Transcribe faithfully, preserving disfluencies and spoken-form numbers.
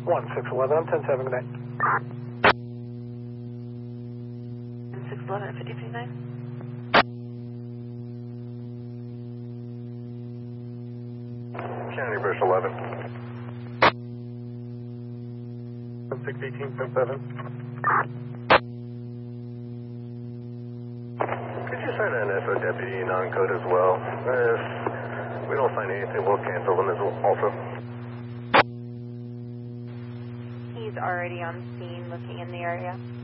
one six eleven, I'm ten seven, good night. six eleven at fifty-three nine. County Bridge eleven. six eighteen point seven. Could you sign an F O deputy non-code as well? If we don't find anything, we'll cancel them as well also. He's already on scene looking in the area.